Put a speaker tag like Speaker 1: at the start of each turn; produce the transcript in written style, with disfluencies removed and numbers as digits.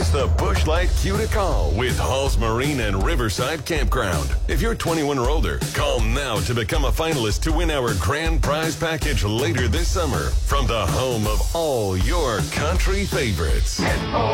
Speaker 1: It's the Busch Light Cue to Call with Halls Marine and Riverside Campground. If you're 21 or older, call now to become a finalist to win our grand prize package later this summer from the home of all your country favorites.